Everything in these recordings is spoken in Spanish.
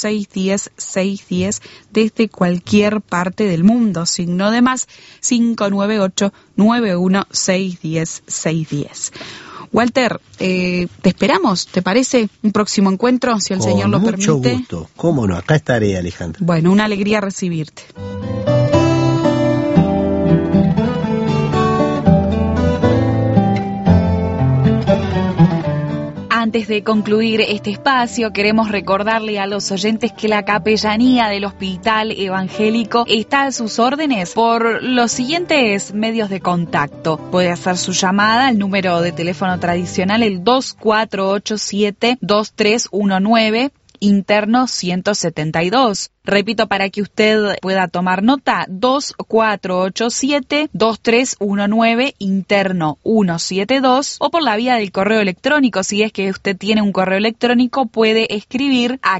610-610 desde cualquier parte del mundo. Signo de más 598-91-610-610. Walter, te esperamos, ¿te parece? Un próximo encuentro, si el Señor lo permite. Con mucho gusto, cómo no, acá estaré, Alejandra. Bueno, una alegría recibirte. Antes de concluir este espacio, queremos recordarle a los oyentes que la Capellanía del Hospital Evangélico está a sus órdenes por los siguientes medios de contacto. Puede hacer su llamada al número de teléfono tradicional, el 2487-2319, interno 172. Repito, para que usted pueda tomar nota, 2487-2319, interno 172, o por la vía del correo electrónico. Si es que usted tiene un correo electrónico, puede escribir a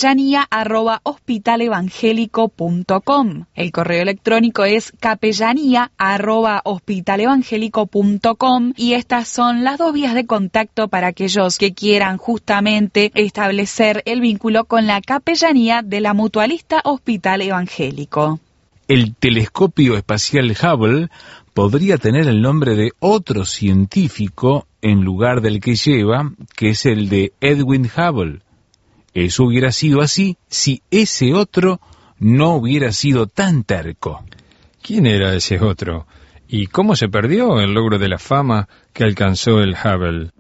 capellanía@hospitalevangelico.com. El correo electrónico es capellanía@hospitalevangelico.com, y estas son las dos vías de contacto para aquellos que quieran justamente establecer el vínculo con la Capellanía de la Mutualista Hospital Evangélico. El telescopio espacial Hubble podría tener el nombre de otro científico en lugar del que lleva, que es el de Edwin Hubble. Eso hubiera sido así si ese otro no hubiera sido tan terco. ¿Quién era ese otro? ¿Y cómo se perdió el logro de la fama que alcanzó el Hubble?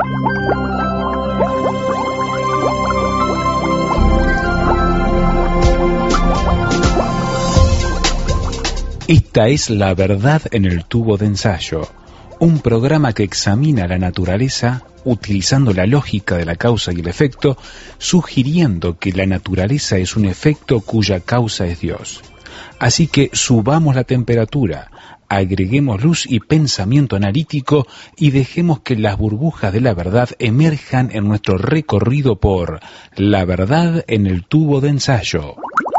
Esta es La Verdad en el Tubo de Ensayo, un programa que examina la naturaleza utilizando la lógica de la causa y el efecto, sugiriendo que la naturaleza es un efecto cuya causa es Dios. Así que subamos la temperatura, agreguemos luz y pensamiento analítico y dejemos que las burbujas de la verdad emerjan en nuestro recorrido por La Verdad en el Tubo de Ensayo.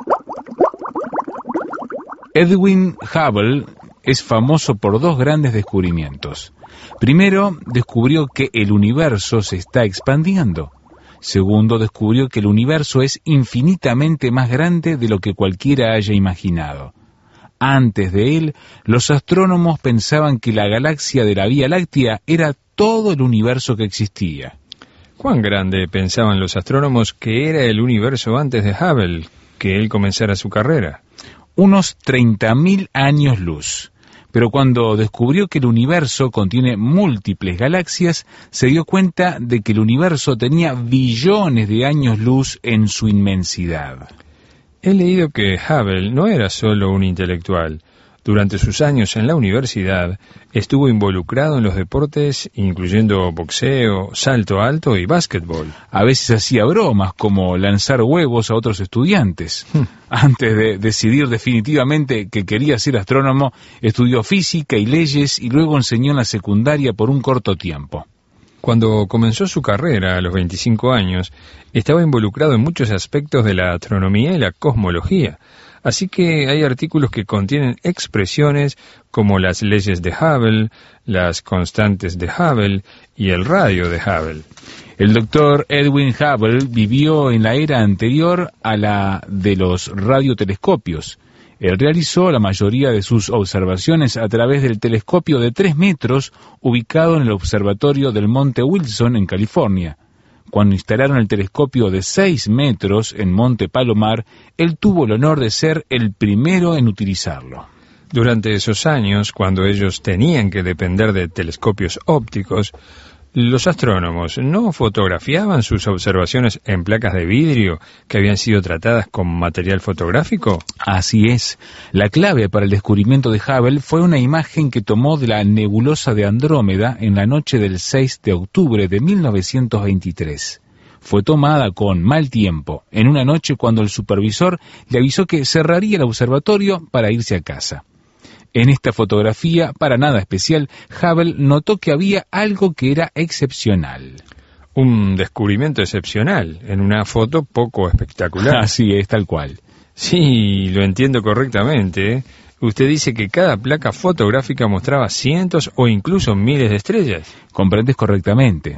Edwin Hubble es famoso por dos grandes descubrimientos. Primero, descubrió que el universo se está expandiendo. Segundo, descubrió que el universo es infinitamente más grande de lo que cualquiera haya imaginado. Antes de él, los astrónomos pensaban que la galaxia de la Vía Láctea era todo el universo que existía. ¿Cuán grande pensaban los astrónomos que era el universo antes de Hubble, que él comenzara su carrera? Unos 30.000 años luz. Pero cuando descubrió que el universo contiene múltiples galaxias, se dio cuenta de que el universo tenía billones de años luz en su inmensidad. He leído que Hubble no era solo un intelectual. Durante sus años en la universidad, estuvo involucrado en los deportes, incluyendo boxeo, salto alto y básquetbol. A veces hacía bromas, como lanzar huevos a otros estudiantes. Antes de decidir definitivamente que quería ser astrónomo, estudió física y leyes y luego enseñó en la secundaria por un corto tiempo. Cuando comenzó su carrera a los 25 años, estaba involucrado en muchos aspectos de la astronomía y la cosmología. Así que hay artículos que contienen expresiones como las leyes de Hubble, las constantes de Hubble y el radio de Hubble. El doctor Edwin Hubble vivió en la era anterior a la de los radiotelescopios. Él realizó la mayoría de sus observaciones a través del telescopio de 3 metros ubicado en el observatorio del Monte Wilson en California. Cuando instalaron el telescopio de 6 metros en Monte Palomar, él tuvo el honor de ser el primero en utilizarlo. Durante esos años, cuando ellos tenían que depender de telescopios ópticos, los astrónomos no fotografiaban sus observaciones en placas de vidrio que habían sido tratadas con material fotográfico. Así es. La clave para el descubrimiento de Hubble fue una imagen que tomó de la nebulosa de Andrómeda en la noche del 6 de octubre de 1923. Fue tomada con mal tiempo, en una noche cuando el supervisor le avisó que cerraría el observatorio para irse a casa. En esta fotografía, para nada especial, Hubble notó que había algo que era excepcional. Un descubrimiento excepcional, en una foto poco espectacular. Así es, tal cual. Sí, lo entiendo correctamente. Usted dice que cada placa fotográfica mostraba cientos o incluso miles de estrellas. Comprendes correctamente.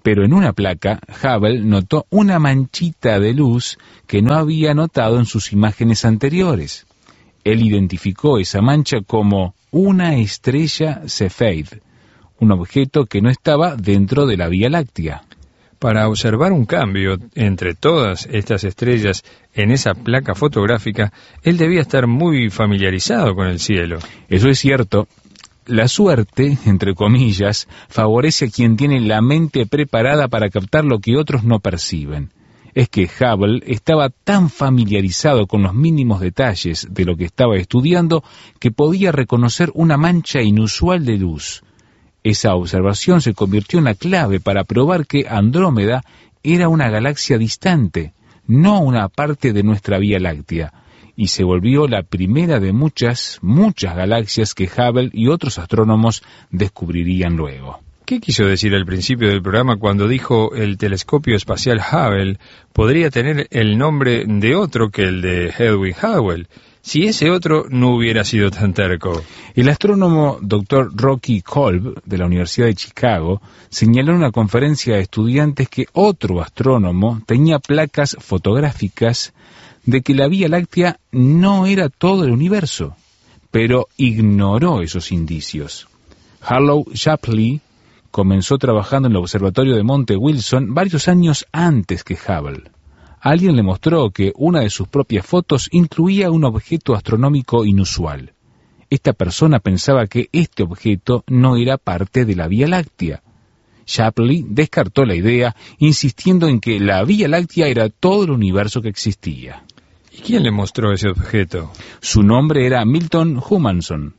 Pero en una placa, Hubble notó una manchita de luz que no había notado en sus imágenes anteriores. Él identificó esa mancha como una estrella Cepheid, un objeto que no estaba dentro de la Vía Láctea. Para observar un cambio entre todas estas estrellas en esa placa fotográfica, él debía estar muy familiarizado con el cielo. Eso es cierto. La suerte, entre comillas, favorece a quien tiene la mente preparada para captar lo que otros no perciben. Es que Hubble estaba tan familiarizado con los mínimos detalles de lo que estaba estudiando que podía reconocer una mancha inusual de luz. Esa observación se convirtió en la clave para probar que Andrómeda era una galaxia distante, no una parte de nuestra Vía Láctea, y se volvió la primera de muchas galaxias que Hubble y otros astrónomos descubrirían luego. ¿Qué quiso decir al principio del programa cuando dijo el telescopio espacial Hubble podría tener el nombre de otro que el de Edwin Hubble, si ese otro no hubiera sido tan terco? El astrónomo Dr. Rocky Kolb, de la Universidad de Chicago, señaló en una conferencia a estudiantes que otro astrónomo tenía placas fotográficas de que la Vía Láctea no era todo el universo, pero ignoró esos indicios. Harlow Shapley comenzó trabajando en el observatorio de Monte Wilson varios años antes que Hubble. Alguien le mostró que una de sus propias fotos incluía un objeto astronómico inusual. Esta persona pensaba que este objeto no era parte de la Vía Láctea. Shapley descartó la idea, insistiendo en que la Vía Láctea era todo el universo que existía. ¿Y quién le mostró ese objeto? Su nombre era Milton Humansson.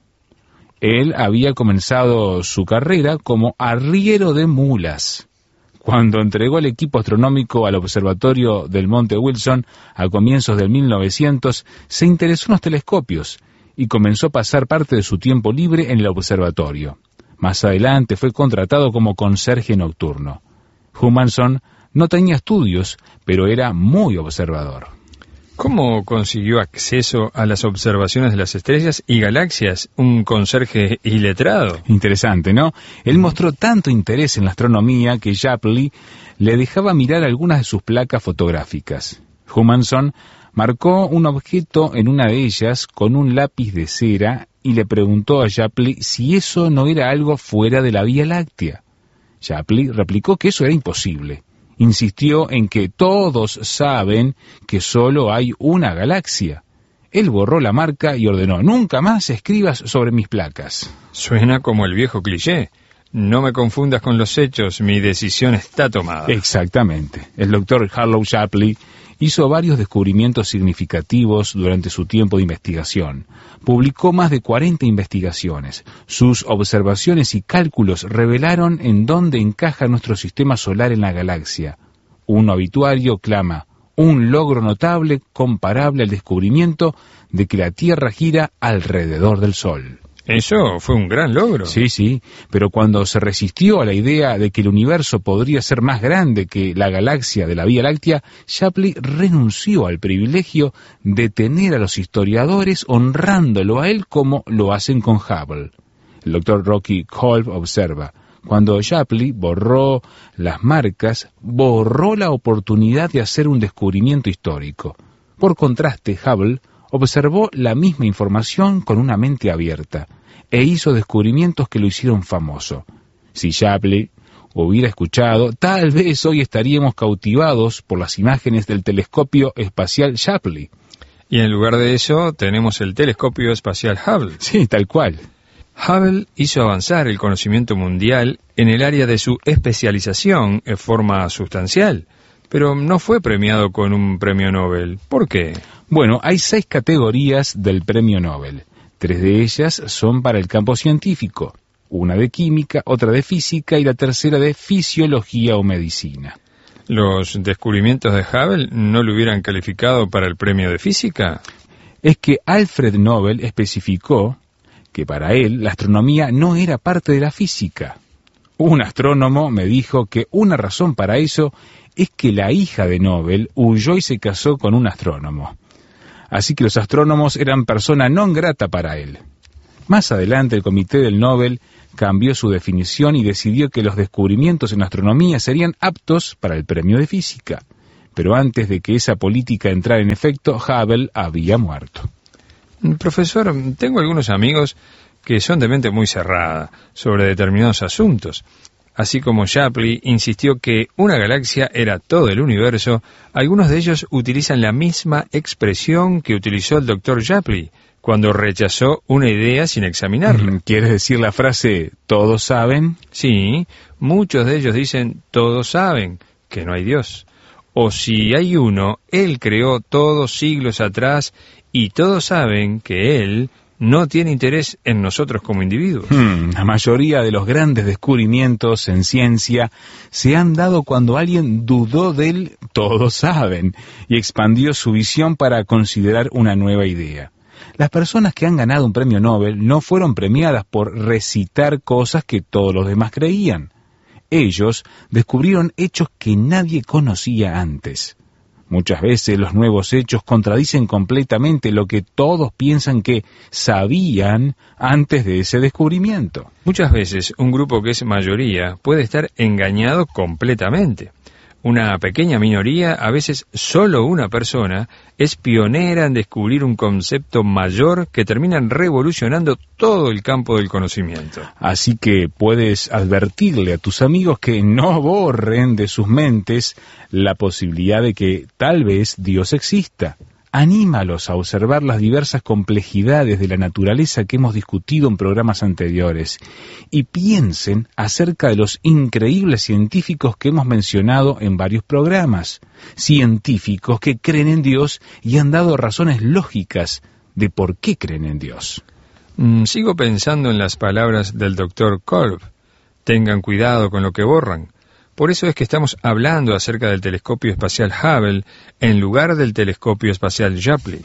Él había comenzado su carrera como arriero de mulas. Cuando entregó el equipo astronómico al observatorio del Monte Wilson a comienzos del 1900, se interesó en los telescopios y comenzó a pasar parte de su tiempo libre en el observatorio. Más adelante fue contratado como conserje nocturno. Humansson no tenía estudios, pero era muy observador. ¿Cómo consiguió acceso a las observaciones de las estrellas y galaxias un conserje iletrado? Interesante, ¿no? Él mostró tanto interés en la astronomía que Shapley le dejaba mirar algunas de sus placas fotográficas. Humansson marcó un objeto en una de ellas con un lápiz de cera y le preguntó a Shapley si eso no era algo fuera de la Vía Láctea. Shapley replicó que eso era imposible. Insistió en que todos saben que solo hay una galaxia. Él borró la marca y ordenó: nunca más escribas sobre mis placas. Suena como el viejo cliché. No me confundas con los hechos, mi decisión está tomada. Exactamente. El doctor Harlow Shapley hizo varios descubrimientos significativos durante su tiempo de investigación. Publicó más de 40 investigaciones. Sus observaciones y cálculos revelaron en dónde encaja nuestro sistema solar en la galaxia. Un obituario clama: un logro notable comparable al descubrimiento de que la Tierra gira alrededor del Sol. Eso fue un gran logro. Sí, pero cuando se resistió a la idea de que el universo podría ser más grande que la galaxia de la Vía Láctea, Shapley renunció al privilegio de tener a los historiadores honrándolo a él como lo hacen con Hubble. El doctor Rocky Kolb observa: cuando Shapley borró las marcas, borró la oportunidad de hacer un descubrimiento histórico. Por contraste, Hubble observó la misma información con una mente abierta e hizo descubrimientos que lo hicieron famoso. Si Shapley hubiera escuchado, tal vez hoy estaríamos cautivados por las imágenes del telescopio espacial Shapley. Y en lugar de eso, tenemos el telescopio espacial Hubble. Sí, tal cual. Hubble hizo avanzar el conocimiento mundial en el área de su especialización en forma sustancial, pero no fue premiado con un premio Nobel. ¿Por qué? Bueno, hay 6 categorías del premio Nobel. 3 de ellas son para el campo científico, una de química, otra de física y la tercera de fisiología o medicina. ¿Los descubrimientos de Hubble no lo hubieran calificado para el premio de física? Es que Alfred Nobel especificó que para él la astronomía no era parte de la física. Un astrónomo me dijo que una razón para eso es que la hija de Nobel huyó y se casó con un astrónomo. Así que los astrónomos eran persona non grata para él. Más adelante, el Comité del Nobel cambió su definición y decidió que los descubrimientos en astronomía serían aptos para el premio de física. Pero antes de que esa política entrara en efecto, Hubble había muerto. Profesor, tengo algunos amigos que son de mente muy cerrada sobre determinados asuntos. Así como Shapley insistió que una galaxia era todo el universo, algunos de ellos utilizan la misma expresión que utilizó el Dr. Shapley cuando rechazó una idea sin examinarla. ¿Quieres decir la frase «todos saben»? Sí, muchos de ellos dicen «todos saben» que no hay Dios. O si hay uno, Él creó todos siglos atrás y todos saben que Él no tiene interés en nosotros como individuos. La mayoría de los grandes descubrimientos en ciencia se han dado cuando alguien dudó del «todos saben» y expandió su visión para considerar una nueva idea. Las personas que han ganado un premio Nobel no fueron premiadas por recitar cosas que todos los demás creían. Ellos descubrieron hechos que nadie conocía antes. Muchas veces los nuevos hechos contradicen completamente lo que todos piensan que sabían antes de ese descubrimiento. Muchas veces un grupo que es mayoría puede estar engañado completamente. Una pequeña minoría, a veces solo una persona, es pionera en descubrir un concepto mayor que termina revolucionando todo el campo del conocimiento. Así que puedes advertirle a tus amigos que no borren de sus mentes la posibilidad de que tal vez Dios exista. Anímalos a observar las diversas complejidades de la naturaleza que hemos discutido en programas anteriores y piensen acerca de los increíbles científicos que hemos mencionado en varios programas. Científicos que creen en Dios y han dado razones lógicas de por qué creen en Dios. Sigo pensando en las palabras del Dr. Kolb. Tengan cuidado con lo que borran. Por eso es que estamos hablando acerca del telescopio espacial Hubble en lugar del telescopio espacial Shapley.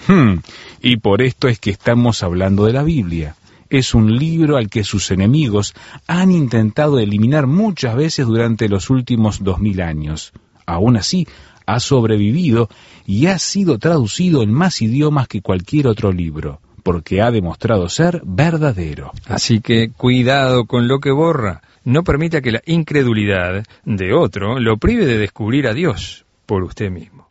Y por esto es que estamos hablando de la Biblia. Es un libro al que sus enemigos han intentado eliminar muchas veces durante los últimos 2000 años. Aún así, ha sobrevivido y ha sido traducido en más idiomas que cualquier otro libro, porque ha demostrado ser verdadero. Así que cuidado con lo que borra. No permita que la incredulidad de otro lo prive de descubrir a Dios por usted mismo.